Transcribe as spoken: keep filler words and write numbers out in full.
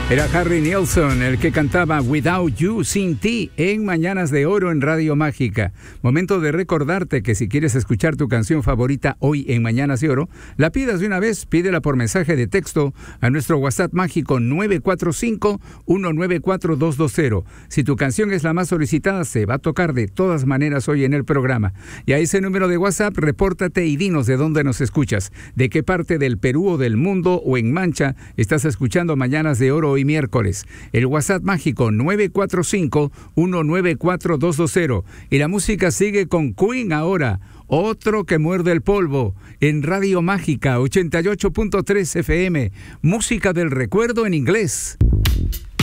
Era Harry Nilsson el que cantaba Without You, Sin Ti, en Mañanas de Oro en Radio Mágica. Momento de recordarte que si quieres escuchar tu canción favorita hoy en Mañanas de Oro, la pidas de una vez, pídela por mensaje de texto a nuestro WhatsApp mágico nueve cuatro cinco, uno nueve cuatro, dos dos cero. Si tu canción es la más solicitada, se va a tocar de todas maneras hoy en el programa. Y a ese número de WhatsApp, repórtate y dinos de dónde nos escuchas, de qué parte del Perú o del mundo o en Mancha estás escuchando Mañanas de Oro hoy miércoles. El WhatsApp mágico nueve cuatro cinco, uno nueve cuatro, dos dos cero. Y la música sigue con Queen ahora, Otro que muerde el polvo, en Radio Mágica ochenta y ocho punto tres F M. Música del recuerdo en inglés.